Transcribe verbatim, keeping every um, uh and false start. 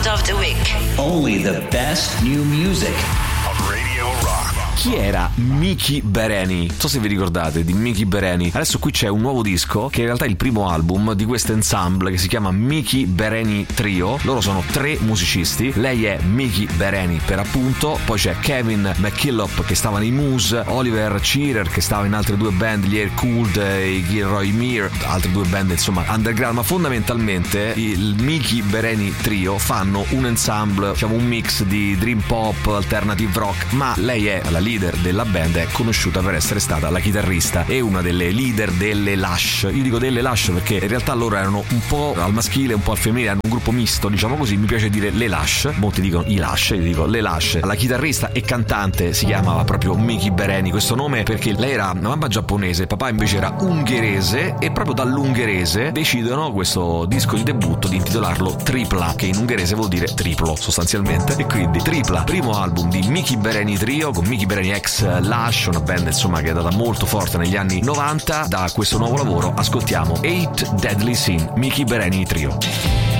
Sound of the Week. Only the best new music. Radio Rock. Chi era Miki Bereni? Non so se vi ricordate di Miki Bereni. Adesso qui c'è un nuovo disco che in realtà è il primo album di questo ensemble che si chiama Miki Bereni Trio. Loro sono tre musicisti. Lei è Miki Bereni per appunto. Poi c'è Kevin McKillop che stava nei Muse, Oliver Shearer che stava in altre due band, gli Air Cooled e i Gilroy Meir, altre due band insomma underground. Ma fondamentalmente il Miki Bereni Trio fanno un ensemble, diciamo un mix di dream pop, alternative rock. Ma lei è la leader della band, è conosciuta per essere stata la chitarrista e una delle leader delle Lush. Io dico delle Lush perché in realtà loro erano un po' al maschile, un po' al femminile, erano un gruppo misto, diciamo così. Mi piace dire le Lush, molti dicono i Lush, io dico le Lush. La chitarrista e cantante si chiamava proprio Miki Bereni, questo nome perché lei era una mamma giapponese, papà invece era ungherese, e proprio dall'ungherese decidono questo disco di debutto di intitolarlo Tripla, che in ungherese vuol dire triplo sostanzialmente, e quindi Tripla, primo album di Miki Bereni Trio con Miki Bereni ex Lush, una band insomma che è andata molto forte negli anni novanta. Da questo nuovo lavoro ascoltiamo Eight Deadly Sin, Miki Bereni Trio.